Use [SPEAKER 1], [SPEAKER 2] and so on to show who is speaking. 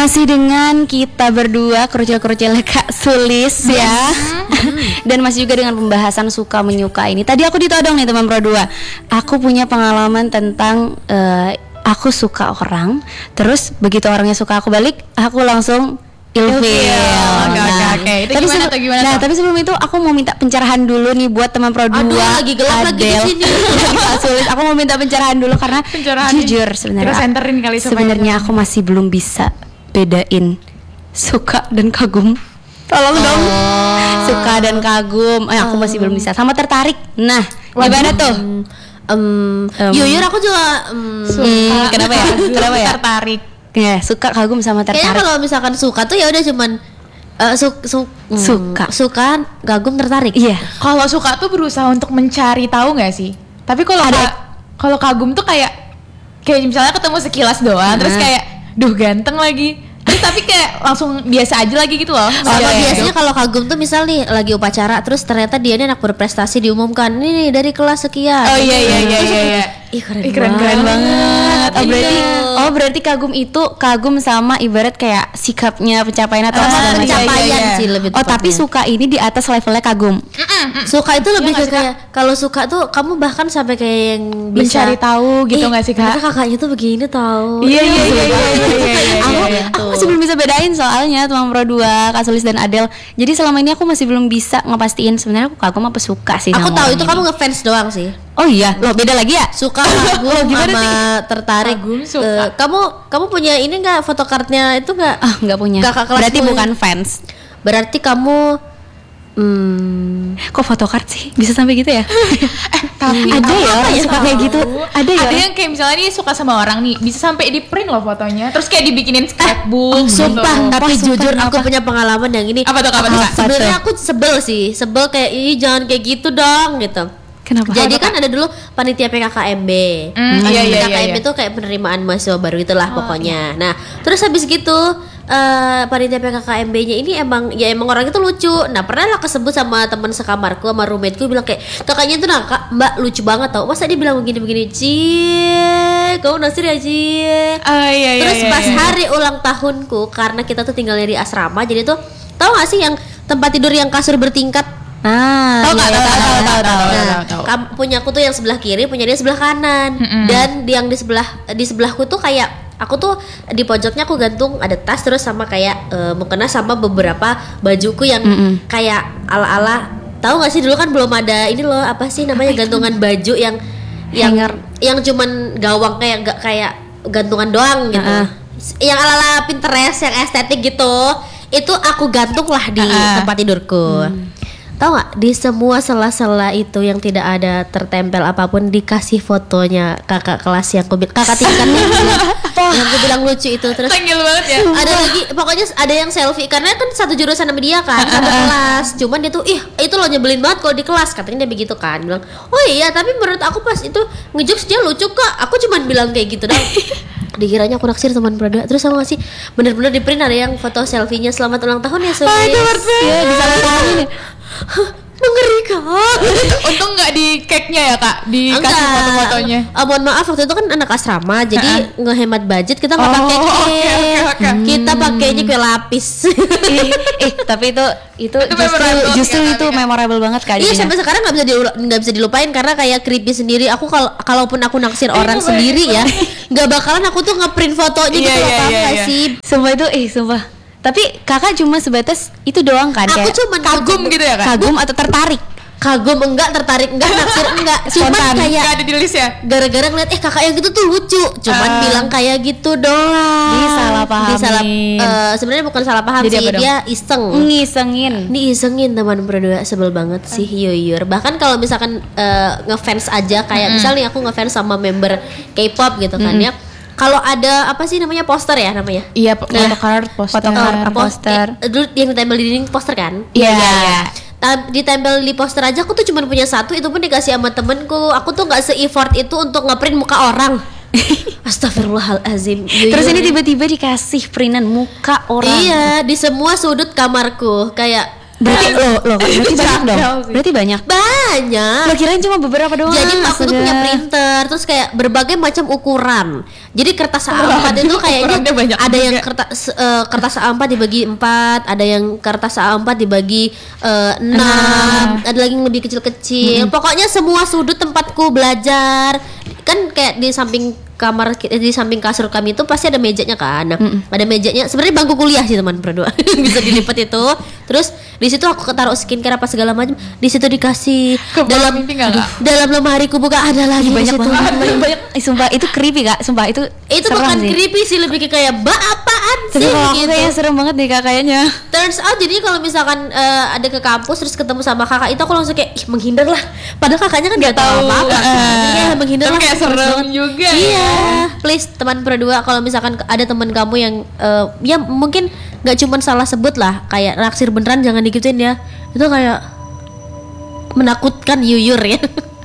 [SPEAKER 1] Masih dengan kita berdua kerucil-kerucil Kak Sulis ya. Dan masih juga dengan pembahasan suka menyuka ini. Tadi aku ditodong nih teman Pro 2. Aku punya pengalaman tentang aku suka orang, terus begitu orangnya suka aku balik, aku langsung ilfeel.
[SPEAKER 2] Oke. Itu gimana tuh?
[SPEAKER 1] Tapi sebelum itu aku mau minta pencerahan dulu nih buat teman Pro 2.
[SPEAKER 3] Aduh, lagi gelap lagi di sini.
[SPEAKER 1] Kak Sulis, aku mau minta pencerahan dulu karena jujur sebenarnya aku masih belum bisa bedain suka dan kagum. Tolong dong. Suka dan kagum. Aku masih belum bisa. Sama tertarik. Nah, gimana tuh?
[SPEAKER 3] Jujur aku juga
[SPEAKER 1] suka. Kenapa ya?
[SPEAKER 2] Tertarik.
[SPEAKER 1] Ya, suka, kagum sama tertarik.
[SPEAKER 3] Kayaknya kalau misalkan suka tuh ya udah cuman suka, kagum, tertarik.
[SPEAKER 1] Iya.
[SPEAKER 2] Kalau suka tuh berusaha untuk mencari tahu nggak sih? Tapi kalau kagum tuh kayak misalnya ketemu sekilas doang, terus kayak, duh ganteng lagi. Terus tapi kayak langsung biasa aja lagi gitu loh.
[SPEAKER 3] Biasanya kalau kagum tuh misal nih lagi upacara, terus ternyata dia nih anak berprestasi diumumkan, ini nih dari kelas sekian.
[SPEAKER 2] Oh iya.
[SPEAKER 3] Ih,
[SPEAKER 1] keren banget. Berarti kagum itu kagum sama ibarat kayak sikapnya, pencapaian atau
[SPEAKER 3] pencapaian sih lebih tepatnya.
[SPEAKER 1] Tapi suka ini di atas levelnya kagum.
[SPEAKER 3] Suka itu lebih ke kayak kalau suka tuh kamu bahkan sampai kayak yang bisa
[SPEAKER 2] mencari tahu gitu nggak sih Kak?
[SPEAKER 3] Kakaknya tuh begini tahu.
[SPEAKER 1] Iya. Aku masih belum bisa bedain soalnya teman Pro 2, Kak Sulis dan Adel. Jadi selama ini aku masih belum bisa ngepastiin sebenarnya aku kagum apa suka sih.
[SPEAKER 3] Aku tahu itu kamu ngefans doang sih.
[SPEAKER 1] Oh iya, loh beda lagi ya?
[SPEAKER 3] Suka, kagum, sama tertarik.
[SPEAKER 2] Kagum, suka.
[SPEAKER 3] Kamu punya ini nggak photocardnya itu nggak?
[SPEAKER 1] Nggak punya.
[SPEAKER 3] Kakak kelas
[SPEAKER 1] berarti bukan fans.
[SPEAKER 3] Berarti kamu
[SPEAKER 1] kok photocard sih? Bisa sampai gitu ya?
[SPEAKER 2] Tapi
[SPEAKER 1] ada ya orang suka kayak gitu. Ada
[SPEAKER 2] yang kayak misalnya nih suka sama orang nih, bisa sampai di print loh fotonya. Terus kayak dibikinin scrapbook.
[SPEAKER 3] Sumpah, tapi jujur aku punya pengalaman yang ini.
[SPEAKER 2] Apa tuh?
[SPEAKER 3] Sebenarnya aku sebel kayak jangan kayak gitu dong gitu.
[SPEAKER 1] Kenapa?
[SPEAKER 3] Jadi kan ada dulu panitia PKKMB. PKKMB itu kayak penerimaan mahasiswa baru itulah pokoknya. Nah, terus habis gitu panitia PKKMB-nya ini emang orang itu lucu. Nah, pernah lah kesebut sama teman sekamarku, sama roommateku bilang kayak kakaknya itu Mbak lucu banget tau. Masa dia bilang begini-begini, Cie, kamu naksir ya Cie. Terus pas hari ulang tahunku, karena kita tuh tinggalnya di asrama, jadi tuh tahu gak sih yang tempat tidur yang kasur bertingkat?
[SPEAKER 2] Tahu.
[SPEAKER 3] Punya aku tuh yang sebelah kiri, punya dia sebelah kanan. Dan yang di sebelahku tuh kayak aku tuh di pojoknya aku gantung ada tas terus sama kayak mukena sama beberapa bajuku yang kayak ala-ala. Tahu nggak sih dulu kan belum ada ini loh, apa sih namanya gantungan baju yang cuman gawang kayak gantungan doang gitu. Yang ala-ala Pinterest yang estetik gitu. Itu aku gantung lah di tempat tidurku. Tahu nggak, di semua sela-sela itu yang tidak ada tertempel apapun dikasih fotonya kakak kelas yang kakak tingkatnya yang aku bilang lucu itu. Terus
[SPEAKER 2] tanggil banget ya.
[SPEAKER 3] Ada lagi, pokoknya ada yang selfie karena kan satu jurusan sama dia kan, satu kelas. Cuman dia tuh itu loh nyebelin banget kalau di kelas, katanya dia begitu kan. Bilang, oh iya tapi menurut aku pas itu ngejokes dia lucu kok. Aku cuman bilang kayak gitu dong. Dikiranya aku naksir teman Prada. Terus sama sih bener-bener di print ada yang foto selfie-nya selamat ulang tahun ya Sulis.
[SPEAKER 1] Ya bisa ngomongin ya.
[SPEAKER 3] Mengerikan.
[SPEAKER 2] Untung nggak di cake-nya ya Kak, dikasih foto-fotonya.
[SPEAKER 3] Mohon maaf waktu itu kan anak asrama, jadi ngehemat budget kita nggak pakai cake. Kita pakainya kue lapis.
[SPEAKER 1] Tapi itu justru itu memorable banget Kak.
[SPEAKER 3] Iya, sampai sekarang nggak bisa dilupain karena kayak creepy sendiri. Aku kalaupun aku naksir orang sendiri ya, nggak bakalan aku tuh ngeprint fotonya gitu loh, paham nggak sih?
[SPEAKER 1] Sumpah. Tapi kakak cuma sebatas itu doang kan?
[SPEAKER 3] Aku cuma
[SPEAKER 2] kagum gitu ya Kak?
[SPEAKER 1] Kagum atau tertarik?
[SPEAKER 3] Kagum enggak, tertarik enggak, naksir enggak. Cuman kayak
[SPEAKER 2] ada di list ya?
[SPEAKER 3] Gara-gara ngeliat kakak yang gitu tuh lucu. Cuman bilang kayak gitu doang.
[SPEAKER 1] Disalahpahamin.
[SPEAKER 3] Sebenarnya bukan salah paham sih, dia iseng. Isengin teman berdua, sebel banget sih Yuyur. Bahkan kalau misalkan ngefans aja kayak misalnya aku ngefans sama member K-pop gitu kan ya. Kalau ada apa sih namanya, poster ya namanya?
[SPEAKER 2] Iya, photocard, poster.
[SPEAKER 3] Dulu yang ditempel di dinding poster kan?
[SPEAKER 2] Iya.
[SPEAKER 3] Ditempel di poster aja aku tuh cuma punya satu, itu pun dikasih sama temenku. Aku tuh nggak se-effort itu untuk ngeprint muka orang. Astagfirullahalazim.
[SPEAKER 1] Terus ini tiba-tiba dikasih printan muka orang.
[SPEAKER 3] Iya, di semua sudut kamarku kayak
[SPEAKER 1] Berarti berarti banyak dong.
[SPEAKER 2] sih.
[SPEAKER 1] Berarti banyak.
[SPEAKER 3] Banyak.
[SPEAKER 1] Lo kirain cuma beberapa doang.
[SPEAKER 3] Jadi aku tuh
[SPEAKER 1] astaga.
[SPEAKER 3] punya printer, terus kayak berbagai macam ukuran. Jadi kertas A4 itu kayaknya
[SPEAKER 2] Ukurannya banyak
[SPEAKER 3] ada yang
[SPEAKER 2] juga.
[SPEAKER 3] kertas A4 dibagi 4, ada yang kertas A4 dibagi 6, ada lagi yang lebih kecil-kecil. Pokoknya semua sudut tempatku belajar. Kan kayak di samping kamar, di samping kasur kami itu pasti ada mejanya kan. Nah, ada mejanya. Sebenarnya bangku kuliah sih teman berdua. Bisa dilipat itu. Terus di situ aku taruh skincare apa segala macam. Di situ dikasih
[SPEAKER 2] Kebayang mimpi nggak, Kak?
[SPEAKER 3] dalam lemariku buka ada lagi di
[SPEAKER 1] banyak
[SPEAKER 3] situ.
[SPEAKER 1] banget. Sumpah itu creepy Kak. Sumpah itu
[SPEAKER 3] Itu
[SPEAKER 1] serem
[SPEAKER 3] bukan
[SPEAKER 1] sih.
[SPEAKER 3] creepy sih, lebih ke kayak apaan
[SPEAKER 1] Tapi
[SPEAKER 3] sih
[SPEAKER 1] kalau aku
[SPEAKER 3] gitu.
[SPEAKER 1] kayaknya serem banget deh Kak kayaknya.
[SPEAKER 3] Turns out jadi kalau misalkan ada ke kampus terus ketemu sama kakak itu aku langsung kayak ih, menghindar lah. Padahal kakaknya kan nggak tahu apa-apa. Iya, menghindar
[SPEAKER 2] Tapi
[SPEAKER 3] lah.
[SPEAKER 2] kayak
[SPEAKER 3] Terus
[SPEAKER 2] serem
[SPEAKER 3] banget.
[SPEAKER 2] juga
[SPEAKER 3] Iya,
[SPEAKER 2] ya.
[SPEAKER 3] please teman berdua kalau misalkan ada teman kamu yang ya mungkin nggak cuma salah sebut lah, kayak naksir beneran jangan digituin ya. Itu kayak menakutkan yuyur ya.